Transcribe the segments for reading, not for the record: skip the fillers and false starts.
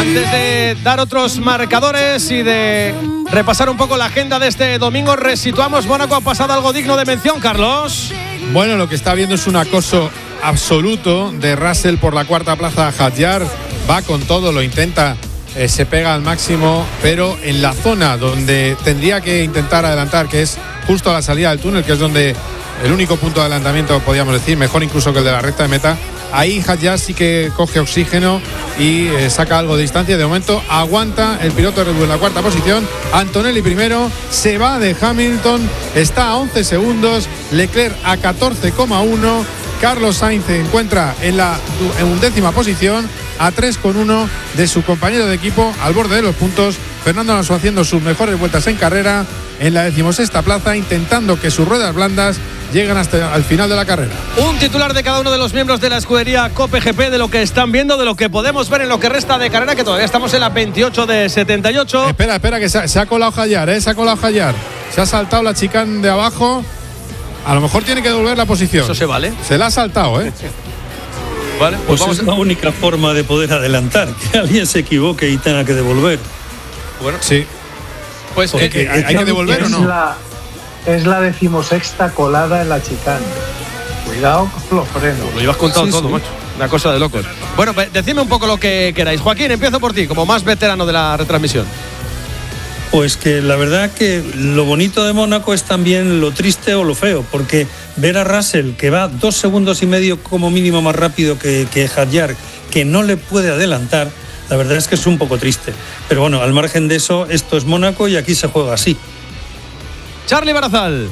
Antes de dar otros marcadores y de repasar un poco la agenda de este domingo, resituamos. Mónaco ha pasado algo digno de mención, Carlos. Bueno, lo que está viendo es un acoso absoluto de Russell por la cuarta plaza a Hadjar. Va con todo, lo intenta, se pega al máximo, pero en la zona donde tendría que intentar adelantar, que es justo a la salida del túnel, que es donde el único punto de adelantamiento, podríamos decir, mejor incluso que el de la recta de meta, ahí Hadjar sí que coge oxígeno y saca algo de distancia. De momento aguanta el piloto de Red Bull en la cuarta posición. Antonelli primero, se va de Hamilton, está a 11 segundos, Leclerc a 14,1, Carlos Sainz se encuentra en undécima posición, a 3,1 de su compañero de equipo, al borde de los puntos. Fernando Alonso haciendo sus mejores vueltas en carrera en la 16ª plaza, intentando que sus ruedas blandas lleguen hasta el final de la carrera. Un titular de cada uno de los miembros de la escudería Cope GP, de lo que están viendo, de lo que podemos ver en lo que resta de carrera, que todavía estamos en la 28 de 78. Espera, que se ha colado Hadjar, se ha colado Hadjar. Se ha saltado la chicane de abajo. A lo mejor tiene que devolver la posición. Eso se vale. Se la ha saltado, Vale, pues es la única forma de poder adelantar, que alguien se equivoque y tenga que devolver. Bueno, sí. Pues ¿hay que devolver o no? Es la 16ª colada en la chicane. Cuidado con los frenos. Lo llevas contado todo, macho. Una cosa de locos. Bueno, decidme un poco lo que queráis. Joaquín, empiezo por ti, como más veterano de la retransmisión. Pues que la verdad que lo bonito de Mónaco es también lo triste o lo feo, porque ver a Russell, que va 2,5 segundos como mínimo más rápido que Hadjar, que no le puede adelantar, la verdad es que es un poco triste. Pero bueno, al margen de eso, esto es Mónaco y aquí se juega así. Charlie Barazal.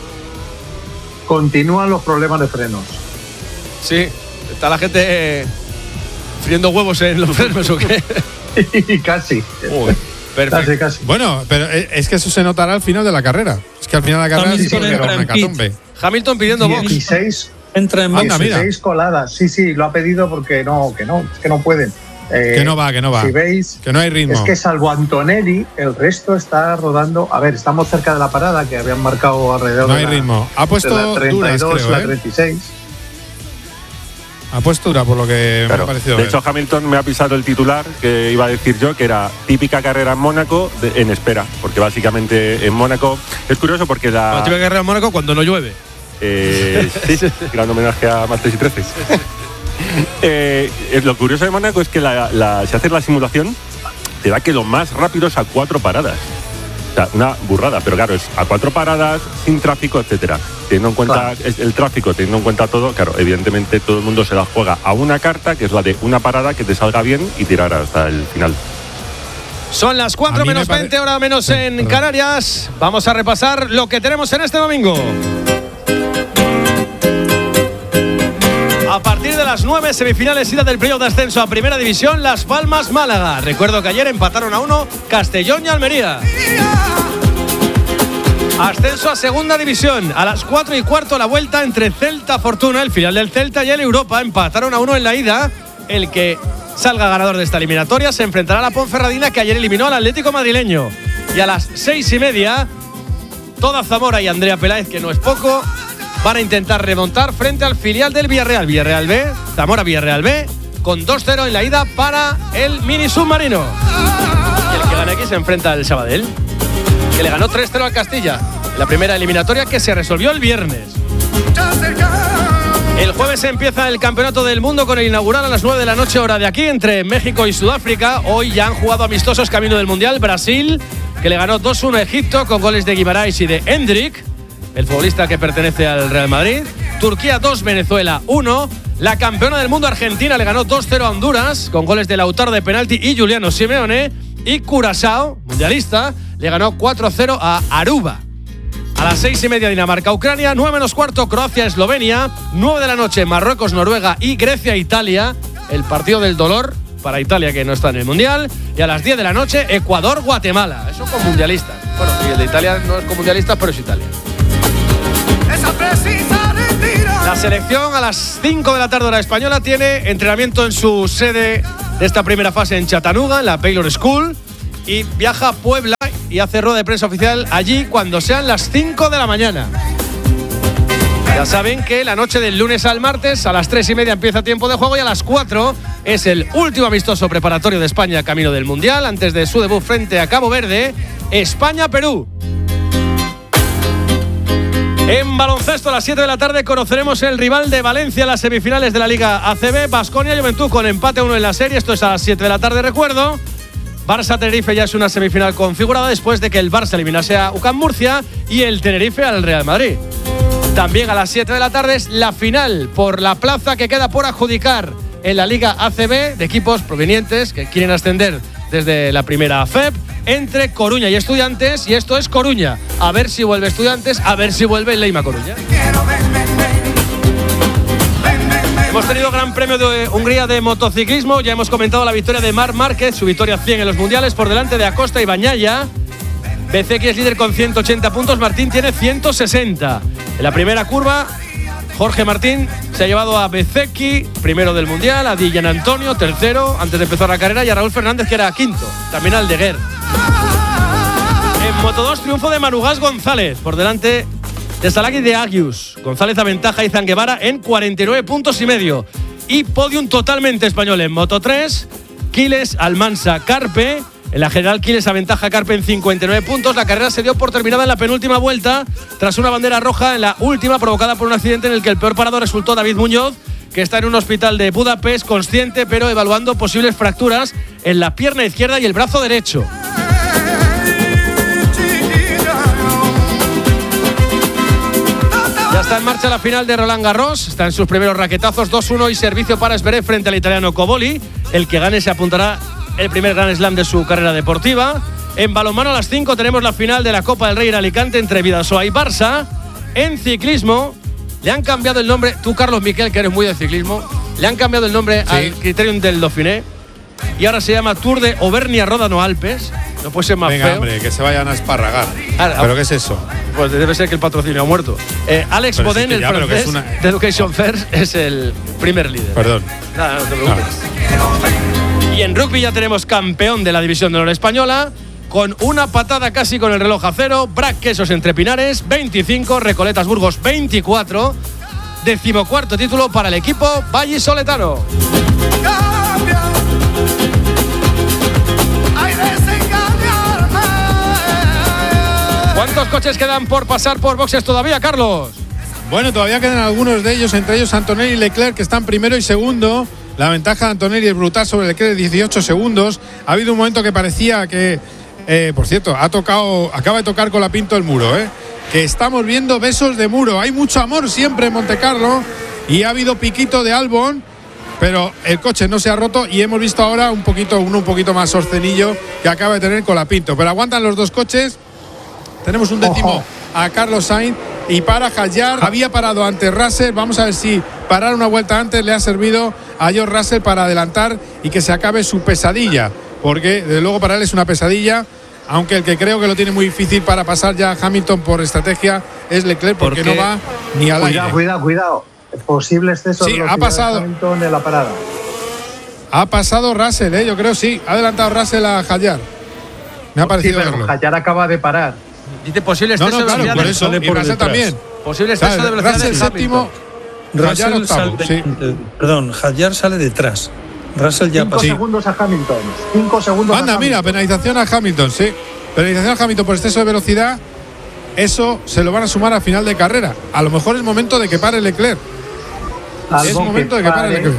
Continúan los problemas de frenos. Sí, está la gente friendo huevos en los frenos o qué. Casi. Perfecto. Casi. Bueno, pero es que eso se notará al final de la carrera. Es que al final de la carrera sí que era una hecatombe. Hamilton pidiendo box. 16 entra en box. 16 coladas. Sí, lo ha pedido porque es que no pueden. Que no va. Si veis, que no hay ritmo. Es que salvo Antonelli, el resto está rodando. A ver, estamos cerca de la parada, que habían marcado alrededor no hay ritmo. Ha puesto de la 32, duras, creo, la 36. Ha puesto dura, por lo que me ha parecido. De hecho, Hamilton me ha pisado el titular que iba a decir yo, que era típica carrera en Mónaco en espera, porque básicamente en Mónaco es curioso porque la típica carrera en Mónaco cuando no llueve. Sí, gran homenaje a Martes y 13. Lo curioso de Mónaco es que si haces la simulación, te da que lo más rápido es a 4 paradas. O sea, una burrada, pero claro, es a 4 paradas, sin tráfico, etcétera. Teniendo en cuenta el tráfico, teniendo en cuenta todo, claro, evidentemente todo el mundo se la juega a una carta, que es la de una parada que te salga bien y tirar hasta el final. Son las 4 menos 20, hora menos en Canarias. Vamos a repasar lo que tenemos en este domingo. A partir de las 9, semifinales ida del playoff de ascenso a Primera División, Las Palmas, Málaga. Recuerdo que ayer empataron a 1 Castellón y Almería. Ascenso a Segunda División. A las 4:15 la vuelta entre Celta Fortuna, el filial del Celta, y el Europa. Empataron a 1 en la ida. El que salga ganador de esta eliminatoria se enfrentará a la Ponferradina, que ayer eliminó al Atlético madrileño. Y a las 6:30, toda Zamora y Andrea Peláez, que no es poco, van a intentar remontar frente al filial del Villarreal. Villarreal B, Zamora Villarreal B, con 2-0 en la ida para el mini submarino. Y el que gane aquí se enfrenta al Sabadell, que le ganó 3-0 al Castilla en la primera eliminatoria, que se resolvió el viernes. El jueves empieza el Campeonato del Mundo con el inaugural a las 9 de la noche, hora de aquí, entre México y Sudáfrica. Hoy ya han jugado amistosos camino del Mundial. Brasil, que le ganó 2-1 a Egipto con goles de Guimarães y de Hendrik, el futbolista que pertenece al Real Madrid. Turquía 2, Venezuela 1. La campeona del mundo Argentina le ganó 2-0 a Honduras con goles de Lautaro de penalti y Giuliano Simeone. Y Curazao, mundialista, le ganó 4-0 a Aruba. A las 6:30 Dinamarca-Ucrania, 9:15 Croacia-Eslovenia, 9 de la noche Marruecos-Noruega y Grecia-Italia, el partido del dolor para Italia, que no está en el Mundial. Y a las 10 de la noche Ecuador-Guatemala, eso con mundialistas. Bueno, y el de Italia no es con mundialistas, pero es Italia. La selección a las 5 de la tarde hora española tiene entrenamiento en su sede de esta primera fase en Chattanooga, en la Baylor School, y viaja a Puebla y hace rueda de prensa oficial allí cuando sean las 5 de la mañana. Ya saben que la noche del lunes al martes a las 3:30 empieza tiempo de juego y a las 4 es el último amistoso preparatorio de España camino del Mundial antes de su debut frente a Cabo Verde, España-Perú. En baloncesto a las 7 de la tarde conoceremos el rival de Valencia en las semifinales de la Liga ACB, Baskonia Juventud con empate 1 en la serie. Esto es a las 7 de la tarde, recuerdo. Barça-Tenerife ya es una semifinal configurada después de que el Barça eliminase a UCAM Murcia y el Tenerife al Real Madrid. También a las 7 de la tarde es la final por la plaza que queda por adjudicar en la Liga ACB de equipos provenientes que quieren ascender desde la primera FEP entre Coruña y Estudiantes, y esto es Coruña. A ver si vuelve Estudiantes, a ver si vuelve Leima Coruña. Hemos tenido Gran Premio de Hungría de motociclismo. Ya hemos comentado la victoria de Marc Márquez, su victoria 100 en los mundiales por delante de Acosta y Bagnaia. Bezzecchi es líder con 180 puntos, Martín tiene 160. En la primera curva, Jorge Martín se ha llevado a Bezzecchi, primero del mundial, a Di Gianantonio, tercero, antes de empezar la carrera, y a Raúl Fernández, que era quinto, también al Deguer. En Moto2, triunfo de Manugas González, por delante de Salaki de Agius. González aventaja a Izan Guevara en 49 puntos y medio. Y podium totalmente español en Moto3, Quiles, Almansa, Carpe. En la general, Quiles aventaja a Carpe en 59 puntos. La carrera se dio por terminada en la penúltima vuelta tras una bandera roja en la última provocada por un accidente en el que el peor parado resultó David Muñoz, que está en un hospital de Budapest consciente pero evaluando posibles fracturas en la pierna izquierda y el brazo derecho. Ya está en marcha la final de Roland Garros. Está en sus primeros raquetazos, 2-1 y servicio para Zverev frente al italiano Coboli. El que gane se apuntará el primer Grand Slam de su carrera deportiva. En balonmano a las 5 tenemos la final de la Copa del Rey en Alicante entre Bidasoa y Barça. En ciclismo le han cambiado el nombre, tú Carlos Miquel, que eres muy de ciclismo, le han cambiado el nombre al Criterium del Dauphiné y ahora se llama Tour de Auvernia-Ródano-Alpes. No puede ser más feo. Hombre, que se vayan a esparragar. ¿Pero qué es eso? Pues debe ser que el patrocinio ha muerto. Alex pero Bodén, sí el francés de Education First, es el primer líder. Perdón. Nada, no te preocupes. Y en rugby ya tenemos campeón de la División de Honor Española, con una patada casi con el reloj a cero. Brac Quesos entre Pinares, 25, Recoletas Burgos, 24. 14º título para el equipo vallisoletano. ¿Cuántos coches quedan por pasar por boxes todavía, Carlos? Bueno, todavía quedan algunos de ellos, entre ellos Antonelli y Leclerc, que están primero y segundo. La ventaja de Antonelli es brutal sobre Leclerc de 18 segundos. Ha habido un momento que parecía que, por cierto, acaba de tocar Colapinto el muro, que estamos viendo besos de muro. Hay mucho amor siempre en Montecarlo y ha habido piquito de Albon, pero el coche no se ha roto y hemos visto ahora uno un poquito más sorcenillo que acaba de tener Colapinto. Pero aguantan los dos coches. Tenemos un décimo a Carlos Sainz y para Hadjar había parado ante Russell. Vamos a ver si parar una vuelta antes le ha servido a George Russell para adelantar y que se acabe su pesadilla, porque desde luego para él es una pesadilla, aunque el que creo que lo tiene muy difícil para pasar ya a Hamilton por estrategia es Leclerc, porque no va ni al aire. Cuidado. Posible exceso de velocidad ha pasado de Hamilton en la parada. Ha pasado Russell, yo creo sí. Ha adelantado Russell a Hadjar. Me ha parecido verlo. Hadjar acaba de parar. Dice posible exceso de velocidad. Por eso, y Russell también. Posible exceso de velocidad. Russell séptimo, Hadjar octavo. Perdón, Hadjar sale detrás. Russell ya pasó. 5 segundos a Hamilton. 5 segundos Anda, a Hamilton. mira, penalización a Hamilton, sí. Penalización a Hamilton por exceso de velocidad. Eso se lo van a sumar a final de carrera. A lo mejor es momento de que pare Leclerc. Es momento de que pare Leclerc.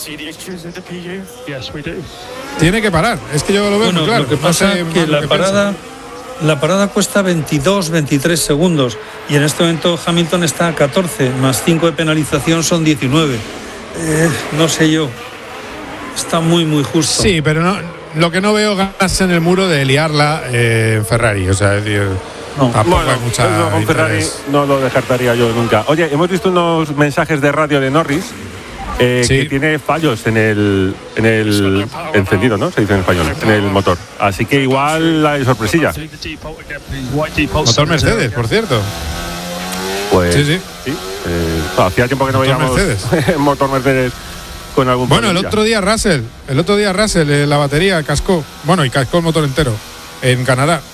Tiene que parar. Es que yo lo veo muy claro. Lo que pasa es que la parada cuesta 23 segundos y en este momento Hamilton está a 14, más 5 de penalización son 19. No sé yo. Está muy justo. Sí, pero no, lo que no veo ganas en el muro de liarla en Ferrari. O sea, es decir, tampoco hay mucha con Ferrari no lo descartaría yo nunca. Oye, hemos visto unos mensajes de radio de Norris que tiene fallos en el encendido, ¿no? Se dice en español, en el motor. Así que igual hay sorpresilla. Motor Mercedes, por cierto. Pues sí. Hacía tiempo que no veíamos motor Mercedes con algún problema. Bueno, el otro día Russell, la batería cascó. Bueno, y cascó el motor entero en Canadá.